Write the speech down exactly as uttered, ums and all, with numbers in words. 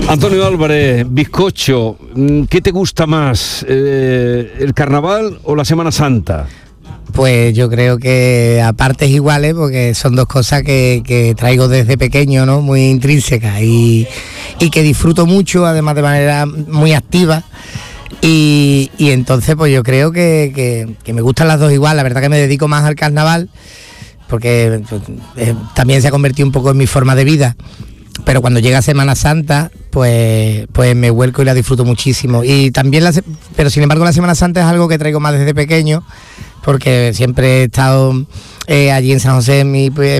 Antonio Álvarez, bizcocho, ¿qué te gusta más, eh, el carnaval o la Semana Santa? Pues yo creo que a partes iguales, porque son dos cosas que, que traigo desde pequeño, ¿no? Muy intrínsecas y, y que disfruto mucho, además de manera muy activa. Y, y entonces pues yo creo que, que, que me gustan las dos igual. La verdad que me dedico más al carnaval, porque pues, eh, también se ha convertido un poco en mi forma de vida. Pero cuando llega Semana Santa, pues, pues me vuelco y la disfruto muchísimo. Y también la, pero sin embargo la Semana Santa es algo que traigo más desde pequeño, porque siempre he estado eh, allí en San José, en mi,